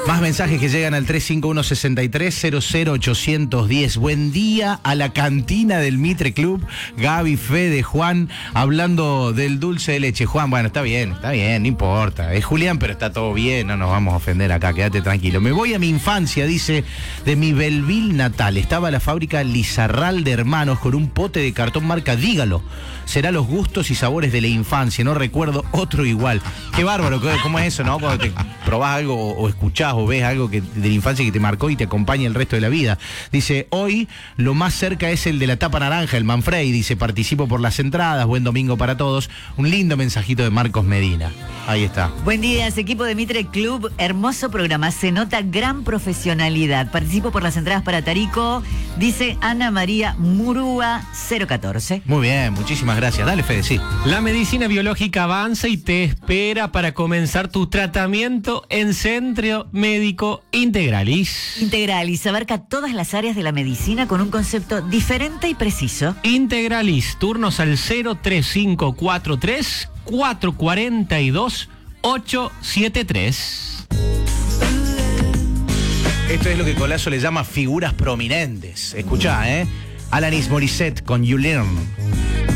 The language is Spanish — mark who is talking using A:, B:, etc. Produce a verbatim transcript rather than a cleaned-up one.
A: Más mensajes que llegan al tres cinco uno, seis tres, cero cero ocho uno cero. Buen día a la cantina del Mitre Club. Gaby, Fede, Juan, hablando del dulce de leche. Juan, bueno, está bien, está bien, no importa. Es Julián, pero está todo bien, no nos vamos a ofender acá, quédate tranquilo. Me voy a mi infancia, dice, de mi Belville natal. Estaba la fábrica Lizarral de Hermanos con un pote de cartón marca Dígalo. Será los gustos y sabores de la infancia, no recuerdo otro igual. Qué bárbaro, ¿cómo es eso, no? Cuando te probás algo o, o escuchás o ves algo que, de la infancia que te marcó y te acompaña el resto de la vida. Dice, hoy lo más cerca es el de la tapa naranja, el Manfrey. Dice, participo por las entradas, buen domingo para todos. Un lindo mensajito de Marcos Medina. Ahí está.
B: Buen día, equipo de Mitre Club. Hermoso programa, se nota gran profesionalidad. Participo por las entradas para Tarico. Dice Ana María Murúa cero catorce.
A: Muy bien, muchísimas gracias. Dale, Fede, sí.
C: La medicina biológica avanza y te espera para comenzar tu tratamiento en Centro Médico Integralis.
B: Integralis abarca todas las áreas de la medicina con un concepto diferente y preciso.
C: Integralis, turnos al cero tres cinco cuatro tres, cuatro cuatro dos, ocho siete tres.
A: Esto es lo que Colazo le llama figuras prominentes. Escuchá, ¿eh? Alanis Morissette con You Learn.